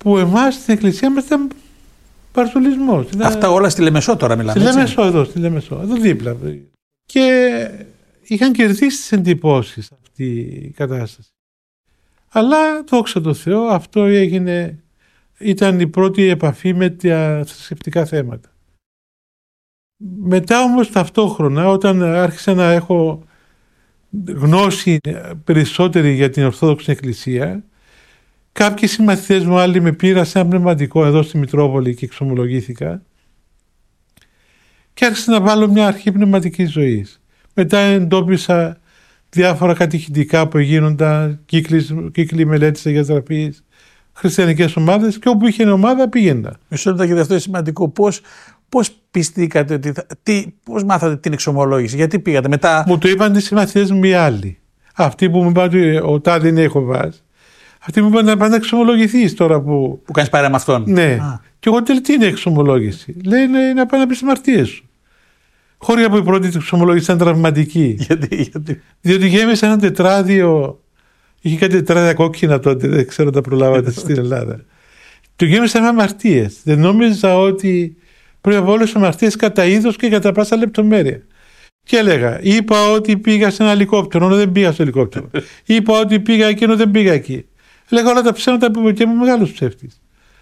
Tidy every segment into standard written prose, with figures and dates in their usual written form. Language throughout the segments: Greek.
που εμάς στην εκκλησία μας ήταν παρτουλισμός. Αυτά όλα στη Λεμεσό τώρα μιλάμε. Στη Λεμεσό, εδώ δίπλα. Και είχαν κερδίσει τις εντυπώσεις αυτή η κατάσταση. Αλλά δόξα τω Θεώ, αυτό ήταν η πρώτη επαφή με τα θρησκευτικά θέματα. Μετά όμως ταυτόχρονα, όταν άρχισα να έχω γνώση περισσότερη για την Ορθόδοξη Εκκλησία, κάποιοι συμμαθητές μου άλλοι με πήραν σε ένα πνευματικό εδώ στη Μητρόπολη και εξομολογήθηκα και άρχισα να βάλω μια αρχή πνευματικής ζωής. Μετά εντόπισα διάφορα κατηχητικά που γίνονταν, κύκλοι μελέτης Αγίας Γραφής, χριστιανικές ομάδες, και όπου είχε ομάδα πήγαινα. Μισό λεπτό, γιατί αυτό είναι σημαντικό. Πώς πιστήκατε, πώς μάθατε την εξομολόγηση, γιατί πήγατε μετά? Μου το είπαν οι συμμαθητές μου οι άλλοι. Αυτοί που μου είπαν ότι ο τάδε είναι Ιεχωβάς. Αυτοί μου είπαν να πάνε να εξομολογηθείς τώρα που κάνεις παρέα με αυτόν. Ναι. Και εγώ τι είναι εξομολόγηση? Λέει να πάνε να πεις τις αμαρτίες σου. Χώρια από η πρώτη εξομολόγηση ήταν τραυματική. Γιατί? Διότι γέμισε ένα τετράδιο. Είχε κάτι τετράδια κόκκινα τότε, δεν ξέρω αν τα προλάβατε στην Ελλάδα. Το γέμισε με αμαρτίες. Δεν νόμιζα ότι πρέπει από όλες τις αμαρτίες κατά είδος και κατά πάσα λεπτομέρεια. Και έλεγα, είπα ότι πήγα σε ένα ελικόπτερο, ενώ δεν πήγα στο ελικόπτερο. Είπα ότι πήγα εκεί, ενώ δεν πήγα εκεί. Έλεγα όλα τα ψέματα που είπε και ήμουν μεγάλος ψεύτης.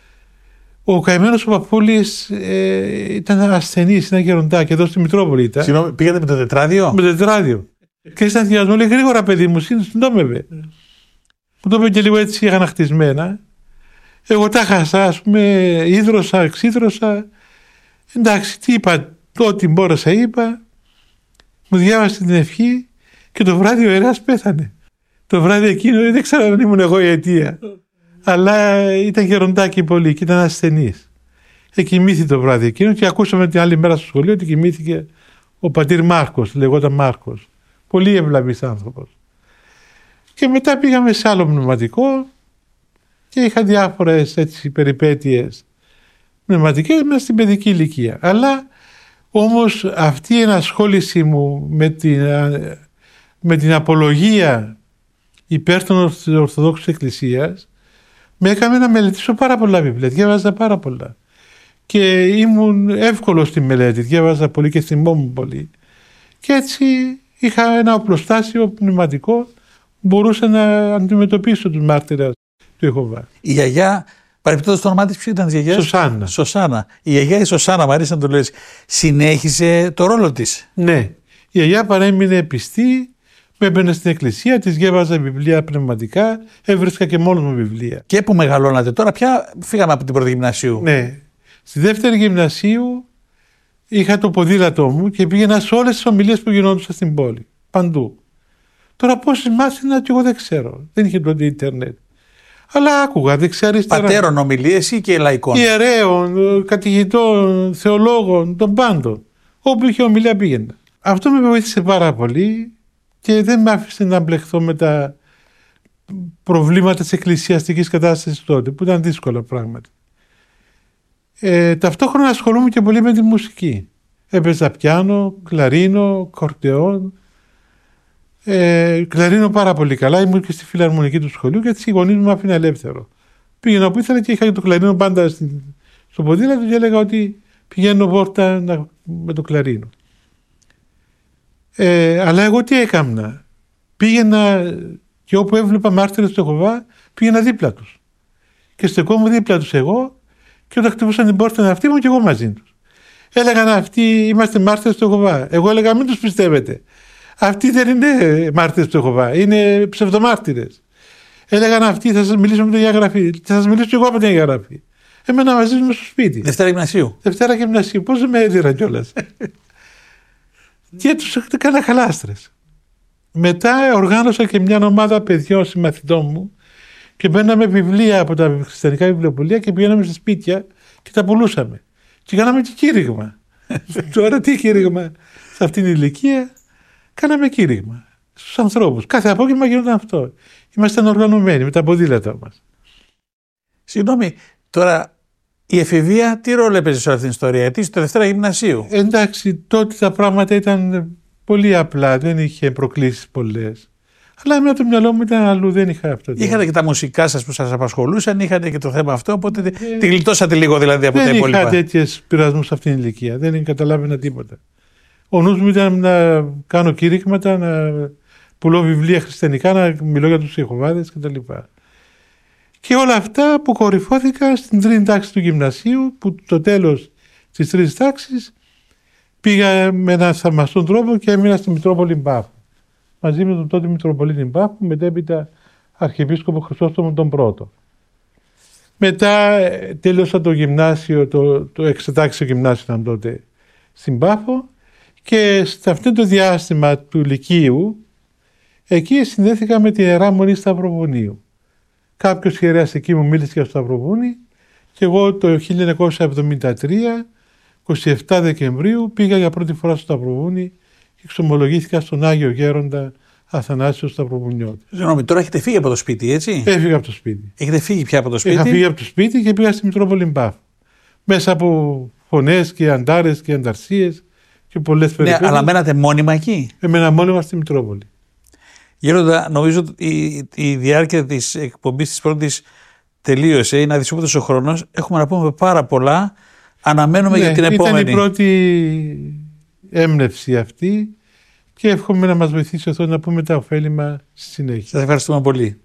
Ο καημένος ο Παπούλης ήταν ασθενής, ήταν γεροντάκι, εδώ στη Μητρόπολη ήταν. Συγγνώμη, πήγατε με το τετράδιο? Με το τετράδιο. Και ήταν θειασμό, λέει γρήγορα παιδί μου, συντόμευε. Μου το είπε και λίγο έτσι αγανακτισμένα. Εγώ τα χάσα, ας πούμε, ίδρωσα, ξίδρωσα. Εντάξει, τι είπα, ό,τι μπόρεσα είπα. Μου διάβασε την ευχή και το βράδυ ο ιερέας πέθανε. Το βράδυ εκείνο δεν ξέρω αν ήμουν εγώ η αιτία. Αλλά ήταν γεροντάκι πολύ και ήταν ασθενής. Κοιμήθη το βράδυ εκείνο και ακούσαμε την άλλη μέρα στο σχολείο ότι κοιμήθηκε ο πατήρ Μάρκος, λεγόταν Μάρκος. Πολύ ευλαβής άνθρωπος. Και μετά πήγαμε σε άλλο πνευματικό και είχα διάφορες έτσι περιπέτειες πνευματικές μέσα στην παιδική ηλικία. Αλλά όμως αυτή η ενασχόληση μου με την απολογία υπέρ των Ορθοδόξης Εκκλησίας με έκανε να μελετήσω πάρα πολλά βιβλία, διάβαζα πάρα πολλά. Και ήμουν εύκολος στη μελέτη, διάβαζα πολύ και θυμόμουν πολύ. Και έτσι είχα ένα οπλοστάσιο πνευματικό, μπορούσα να αντιμετωπίσω τους μάρτυρες του Ιεχωβά. Η γιαγιά, παρεπιπτόντως το όνομά της ποιο ήταν της γιαγιάς? Σωσάνα. Η γιαγιά η Σωσάνα, μου αρέσει να το λες, συνέχισε το ρόλο της? Ναι. Η γιαγιά παρέμεινε πιστή, με έμπαινε στην εκκλησία, της διάβαζα βιβλία πνευματικά, έβρισκα και μόνος μου βιβλία. Και που μεγαλώνατε τώρα, πια φύγαμε από την πρώτη γυμνασίου? Ναι. Στη δεύτερη γυμνασίου είχα το ποδήλατό μου και πήγαινα σε όλες τις ομιλίες που γινόντουσαν στην πόλη. Παντού. Τώρα πώς μάθαινα και εγώ δεν ξέρω. Δεν είχε τότε ίντερνετ. Αλλά άκουγα δεξιά-αριστερά. Πατέρων ομιλίες ή και λαϊκών? Ιερέων, κατηχητών, θεολόγων, των πάντων. Όπου είχε ομιλία πήγαινα. Αυτό με βοήθησε πάρα πολύ και δεν με άφησε να μπλεχθώ με τα προβλήματα της εκκλησιαστικής κατάστασης τότε, που ήταν δύσκολα πράγματα. Ταυτόχρονα ασχολούμαι και πολύ με τη μουσική. Έπαιζα πιάνο, κλαρίνο, κορτεόν. Κλαρίνο πάρα πολύ καλά. Ήμουν και στη φιλαρμονική του σχολείου και έτσι οι γονείς μου άφηναν ελεύθερο. Πήγαινα όπου ήθελα και είχα το κλαρίνο πάντα στο ποδήλατο και έλεγα ότι πηγαίνω βόρτα με το κλαρίνο. Αλλά εγώ τι έκανα? Πήγαινα και όπου έβλεπα μάρτυρες του Ιεχωβά, πήγαινα δίπλα τους. Και στεκόμουν δίπλα τους εγώ και όταν χτυπούσαν την πόρτα αυτοί μου και εγώ μαζί τους. Έλεγαν αυτοί είμαστε μάρτυρες του Ιεχωβά. Εγώ έλεγα μην τους πιστεύετε. Αυτοί δεν είναι μάρτυρες του Ιεχωβά, είναι ψευδομάρτυρες. Έλεγαν αυτοί θα σας μιλήσω με την Αγία Γραφή. Θα σας μιλήσω και εγώ με την Αγία Γραφή. Εμένα μαζί μου στο σπίτι. Δευτέρα γυμνασίου. Δευτέρα γυμνασίου. Πώς δεν με έδιραν κιόλας. Και τους έκανα χαλάστρες. Μετά οργάνωσα και μια ομάδα παιδιών συμμαθητών μου και μπαίναμε βιβλία από τα χριστιανικά βιβλιοπωλεία και πηγαίναμε στα σπίτια και τα πουλούσαμε. Και κάναμε και κήρυγμα. Τώρα τι κήρυγμα? Σε αυτήν την ηλικία κάναμε κήρυγμα στους ανθρώπους. Κάθε απόγευμα γινόταν αυτό. Ήμασταν οργανωμένοι με τα ποδήλατα μας. Συγγνώμη, τώρα η εφηβεία τι ρόλο έπαιζε σε αυτή την ιστορία? Γιατί στο Δευτέρα γυμνασίου? Εντάξει, τότε τα πράγματα ήταν πολύ απλά, δεν είχε προκλήσεις πολλές. Αλλά με το μυαλό μου ήταν αλλού, δεν είχα αυτό. Είχατε και τα μουσικά σας που σας απασχολούσαν, είχατε και το θέμα αυτό, οπότε τη γλιτώσατε λίγο δηλαδή από τα υπόλοιπα. Δεν είχα τέτοιες πειρασμούς σε αυτήν την ηλικία, δεν καταλάβαινα τίποτα. Ο νους μου ήταν να κάνω κήρυγματα, να πουλώ βιβλία χριστιανικά, να μιλώ για τους Ιεχωβάδες κτλ. Και όλα αυτά αποκορυφώθηκα στην τρίτη τάξη του γυμνασίου, που το τέλος της τρίτης τάξης πήγα με έναν θαυμαστό τρόπο και έμεινα στη Μητρόπολη Μπάφου. Μαζί με τον τότε Μητροπολίτη Μπάφου, μετέπειτα Αρχιεπίσκοπο Χρυσόστομο τον Πρώτο. Μετά τέλειωσα το γυμνάσιο, το εξετάξιο γυμνάσιο ήταν τότε στην Πάφο, και σε αυτό το διάστημα του Λυκείου εκεί συνδέθηκα με τη Ιερά Μονή Σταυροβουνίου. Κάποιος ιερέας εκεί μου μίλησε για το Σταυροβούνι και εγώ το 1973, 27 Δεκεμβρίου, πήγα για πρώτη φορά στο Σταυροβούνι και εξομολογήθηκα στον Άγιο Γέροντα Αθανάσιο Σταυροβουνιώτη. Συγγνώμη, τώρα έχετε φύγει από το σπίτι, έτσι? Έφυγα από το σπίτι. Έχετε φύγει πια από το σπίτι? Είχα φύγει από το σπίτι και πήγα στη Μητρόπολη Μπάφου. Μέσα από φωνές και αντάρες και ανταρσίες και πολλές περιπέτειες. Ναι, αλλά μένατε μόνιμα εκεί? Έμενα μόνιμα στη Μητρόπολη. Γέροντα, νομίζω ότι η διάρκεια της εκπομπής της πρώτης τελείωσε. Είναι αδυσόπιτος ο χρόνος. Έχουμε να πούμε πάρα πολλά. Αναμένουμε για την επόμενη. Ήταν η πρώτη έμπνευση αυτή και εύχομαι να μας βοηθήσει αυτό να πούμε τα ωφέλιμα στη συνέχεια. Σας ευχαριστούμε πολύ.